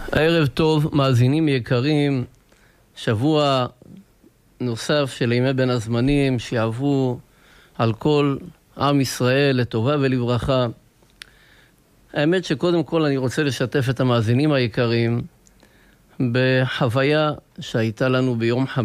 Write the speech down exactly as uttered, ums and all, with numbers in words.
ערב טוב, מאזינים יקרים, שבוע נוסף של ימי בין הזמנים שיעברו על כל עם ישראל לטובה ולברכה. האמת שקודם כל אני רוצה לשתף את המאזינים היקרים בחוויה שהייתה לנו ביום